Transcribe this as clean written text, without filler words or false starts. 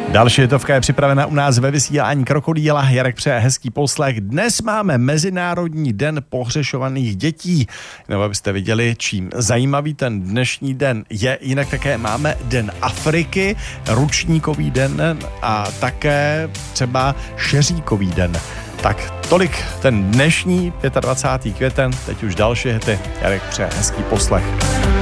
Další hitovka je připravena u nás ve vysílání Krokodýla. Jarek přeje hezký poslech. Dnes máme Mezinárodní den pohřešovaných dětí. Nebo abyste viděli, čím zajímavý ten dnešní den je. Jinak také máme Den Afriky, ručníkový den a také třeba šeříkový den. Tak tolik ten dnešní 25. květen, teď už další hity. Jarek přeje hezký poslech.